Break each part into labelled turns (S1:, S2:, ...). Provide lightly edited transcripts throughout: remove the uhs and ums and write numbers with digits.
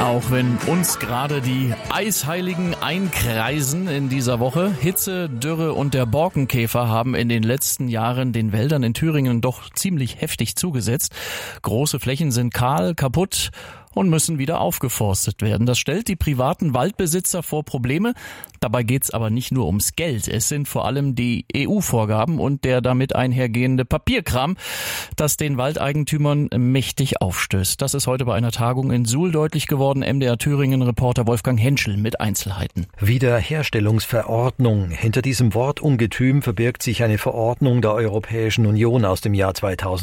S1: Auch wenn uns gerade die Eisheiligen einkreisen in dieser Woche. Hitze, Dürre und der Borkenkäfer haben in den letzten Jahren den Wäldern in Thüringen doch ziemlich heftig zugesetzt. Große Flächen sind kahl, kaputt und müssen wieder aufgeforstet werden. Das stellt die privaten Waldbesitzer vor Probleme. Dabei geht's aber nicht nur ums Geld. Es sind vor allem die EU-Vorgaben und der damit einhergehende Papierkram, das den Waldeigentümern mächtig aufstößt. Das ist heute bei einer Tagung in Suhl deutlich geworden. MDR Thüringen-Reporter Wolfgang Henschel mit Einzelheiten.
S2: Wiederherstellungsverordnung. Hinter diesem Wortungetüm verbirgt sich eine Verordnung der Europäischen Union aus dem Jahr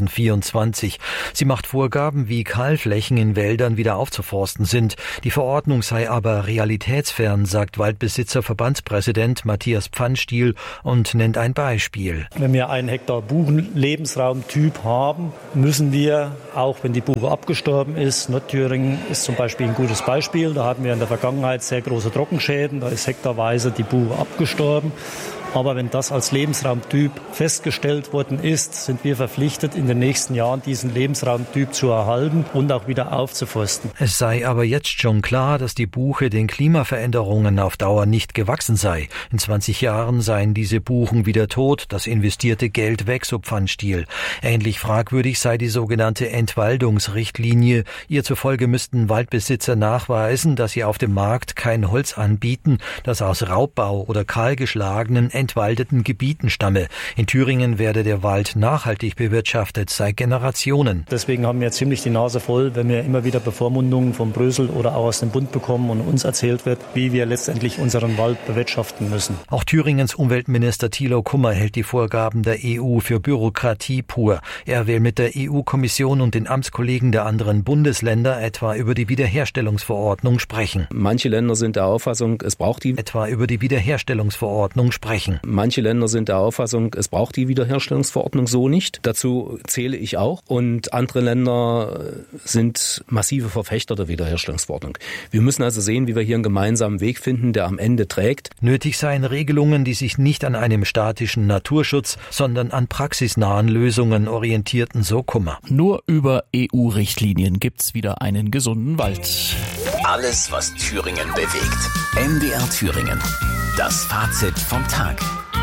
S2: 2024. Sie macht Vorgaben, wie Kahlflächen in Wäldern wieder aufzuforsten sind. Die Verordnung sei aber realitätsfern, sagt Waldbesitzerverbandspräsident Matthias Pfannstiel und nennt ein Beispiel.
S3: Wenn wir 1 Hektar Buchen-Lebensraumtyp haben, müssen wir, auch wenn die Buche abgestorben ist, Nordthüringen ist zum Beispiel ein gutes Beispiel, da hatten wir in der Vergangenheit sehr große Trockenschäden, da ist hektarweise die Buche abgestorben. Aber wenn das als Lebensraumtyp festgestellt worden ist, sind wir verpflichtet, in den nächsten Jahren diesen Lebensraumtyp zu erhalten und auch wieder aufzuforsten.
S2: Es sei aber jetzt schon klar, dass die Buche den Klimaveränderungen auf Dauer nicht gewachsen sei. In 20 Jahren seien diese Buchen wieder tot, das investierte Geld weg, so Pfannstiel. Ähnlich fragwürdig sei die sogenannte Entwaldungsrichtlinie. Ihr zufolge müssten Waldbesitzer nachweisen, dass sie auf dem Markt kein Holz anbieten, das aus Raubbau oder kahlgeschlagenen entwaldeten Gebieten stamme. In Thüringen werde der Wald nachhaltig bewirtschaftet seit Generationen.
S3: Deswegen haben wir ziemlich die Nase voll, wenn wir immer wieder Bevormundungen von Brüssel oder auch aus dem Bund bekommen und uns erzählt wird, wie wir letztendlich unseren Wald bewirtschaften müssen.
S2: Auch Thüringens Umweltminister Thilo Kummer hält die Vorgaben der EU für Bürokratie pur. Er will mit der EU-Kommission und den Amtskollegen der anderen Bundesländer etwa über die Wiederherstellungsverordnung sprechen.
S4: Manche Länder sind der Auffassung, es braucht die
S2: Wiederherstellungsverordnung sprechen.
S4: Manche Länder sind der Auffassung, es braucht die Wiederherstellungsverordnung so nicht. Dazu zähle ich auch. Und andere Länder sind massive Verfechter der Wiederherstellungsverordnung. Wir müssen also sehen, wie wir hier einen gemeinsamen Weg finden, der am Ende trägt.
S2: Nötig seien Regelungen, die sich nicht an einem statischen Naturschutz, sondern an praxisnahen Lösungen orientierten, so Kummer.
S1: Nur über EU-Richtlinien gibt's wieder einen gesunden Wald.
S5: Alles, was Thüringen bewegt. MDR Thüringen. Das Fazit vom Tag.